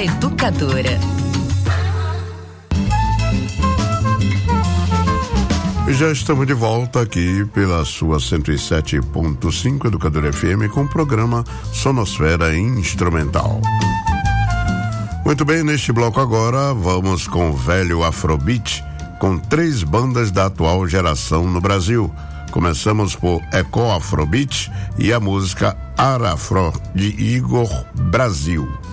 Educadora. Já estamos de volta aqui pela sua 107.5 Educadora FM com o programa Sonosfera Instrumental. Muito bem, neste bloco agora vamos com o velho Afrobeat, com 3 bandas da atual geração no Brasil. Começamos por Eco Afrobeat e a música Arafro de Igor Brasil.